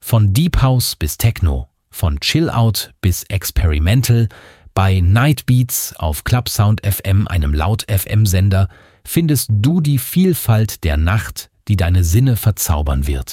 Von Deep House bis Techno, von Chill Out bis Experimental, bei Night Beats auf Clubsound FM, einem Laut-FM-Sender, findest du die Vielfalt der Nacht, die deine Sinne verzaubern wird.